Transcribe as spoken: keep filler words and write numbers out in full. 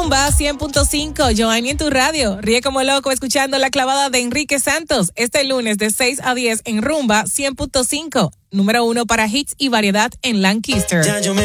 Rumba cien punto cinco, Joanny en tu radio. Ríe como loco escuchando la clavada de Enrique Santos este lunes de seis a diez en Rumba cien punto cinco. Número uno para hits y variedad en Lancaster.